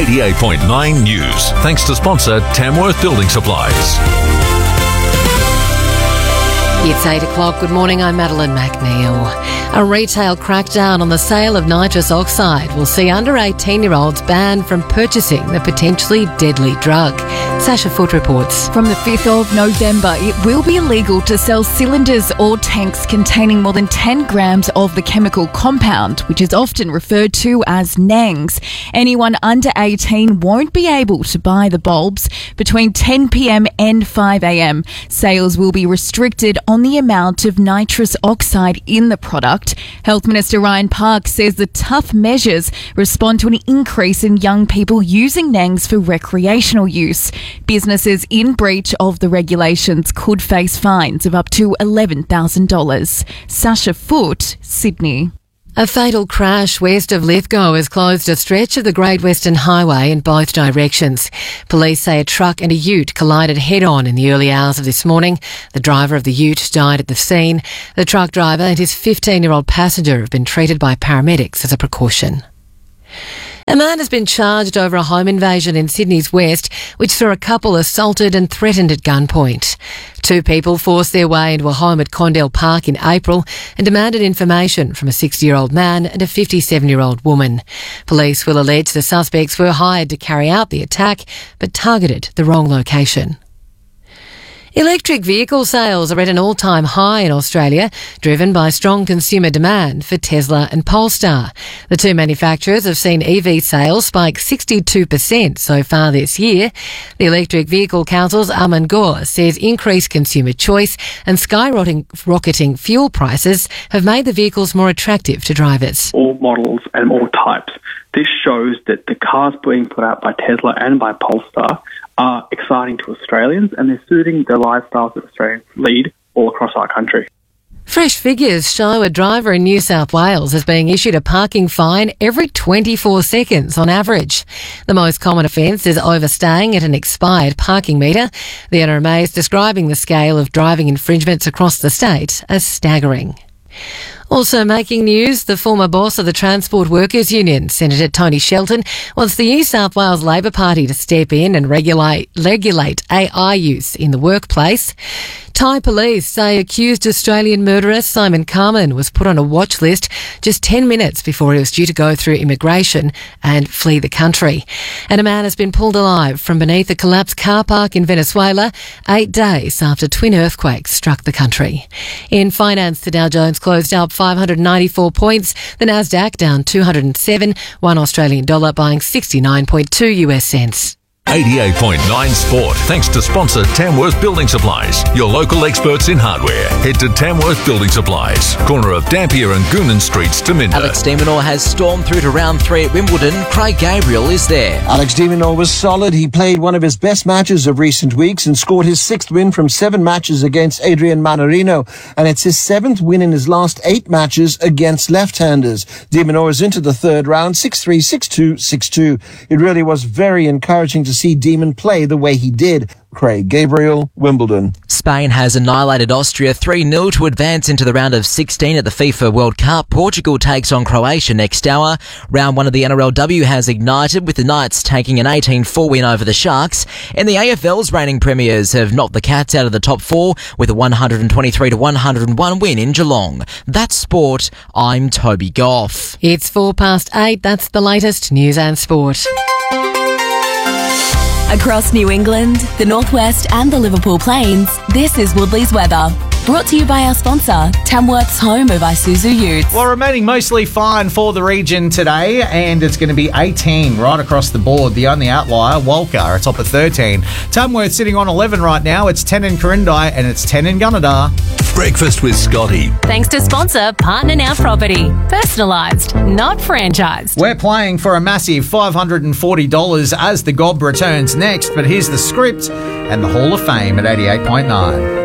88.9 News. Thanks to sponsor Tamworth Building Supplies. It's 8 o'clock. Good morning, I'm Madeline McNeil. A retail crackdown on the sale of nitrous oxide will see under 18-year-olds banned from purchasing the potentially deadly drug. Sasha Foote reports. From the 5th of November, it will be illegal to sell cylinders or tanks containing more than 10 grams of the chemical compound, which is often referred to as NANGs. Anyone under 18 won't be able to buy the bulbs between 10 p.m. and 5 a.m. Sales will be restricted on the amount of nitrous oxide in the product. Health Minister Ryan Park says the tough measures respond to an increase in young people using NANGs for recreational use. Businesses in breach of the regulations could face fines of up to $11,000. Sasha Foote, Sydney. A fatal crash west of Lithgow has closed a stretch of the Great Western Highway in both directions. Police say a truck and a ute collided head-on in the early hours of this morning. The driver of the ute died at the scene. The truck driver and his 15-year-old passenger have been treated by paramedics as a precaution. A man has been charged over a home invasion in Sydney's west, which saw a couple assaulted and threatened at gunpoint. Two people forced their way into a home at Condell Park in April and demanded information from a 60-year-old man and a 57-year-old woman. Police will allege the suspects were hired to carry out the attack, but targeted the wrong location. Electric vehicle sales are at an all-time high in Australia, driven by strong consumer demand for Tesla and Polestar. The two manufacturers have seen EV sales spike 62% so far this year. The Electric Vehicle Council's Aman Gore says increased consumer choice and skyrocketing fuel prices have made the vehicles more attractive to drivers. All models and all types. This shows that the cars being put out by Tesla and by Polestar are exciting to Australians, and they're suiting the lifestyles that Australians lead all across our country. Fresh figures show a driver in New South Wales is being issued a parking fine every 24 seconds on average. The most common offence is overstaying at an expired parking metre. The NRMA is describing the scale of driving infringements across the state as staggering. Also making news, the former boss of the Transport Workers Union, Senator Tony Shelton, wants the New South Wales Labor Party to step in and regulate AI use in the workplace. Thai police say accused Australian murderer Simon Carman was put on a watch list just 10 minutes before he was due to go through immigration and flee the country. And a man has been pulled alive from beneath a collapsed car park in Venezuela 8 days after twin earthquakes struck the country. In finance, the Dow Jones closed up 594 points, the Nasdaq down 207, $1 Australian dollar buying 69.2 US cents. 88.9 Sport, thanks to sponsor Tamworth Building Supplies, your local experts in hardware. Head to Tamworth Building Supplies, corner of Dampier and Goonan Streets to Minder. Alex de Minaur has stormed through to round 3 at Wimbledon. Craig Gabriel is there. Alex de Minaur was solid. He played one of his best matches of recent weeks and scored his 6th win from 7 matches against Adrian Manarino. And it's his 7th win in his last 8 matches against left-handers. De Minaur is into the 3rd round, 6-3, 6-2, 6-2. It really was very encouraging to see Demon play the way he did. Craig Gabriel, Wimbledon. Spain has annihilated Austria 3-0 to advance into the round of 16 at the FIFA World Cup. Portugal takes on Croatia next hour. Round 1 of the NRLW has ignited with the Knights taking an 18-4 win over the Sharks. And the AFL's reigning premiers have knocked the Cats out of the top 4 with a 123-101 win in Geelong. That's sport. I'm Toby Goff. It's 8:04. That's the latest news and sport. Across New England, the Northwest and the Liverpool Plains, this is Woodley's weather. Brought to you by our sponsor, Tamworth's home of Isuzu Utes. Well, remaining mostly fine for the region today, and it's going to be 18 right across the board. The only outlier, Walker, atop of 13. Tamworth sitting on 11 right now. It's 10 in Corindai, and it's 10 in Gunnedah. Breakfast with Scotty. Thanks to sponsor Partner Now Property. Personalised, not franchised. We're playing for a massive $540 as the Gob returns next, but here's the script and the Hall of Fame at 88.9.